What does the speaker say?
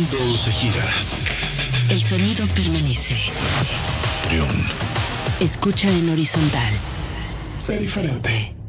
mundo se gira. El sonido permanece. Trión. Escucha en horizontal. Sé diferente.